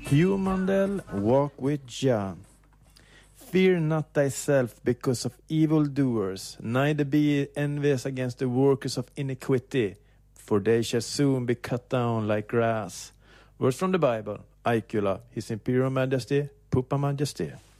Humandel, walk with Jah. Fear not thyself because of evildoers, neither be envious against the workers of iniquity, for they shall soon be cut down like grass. Words from the Bible. Aikula, His Imperial Majesty, Pupa Majesty.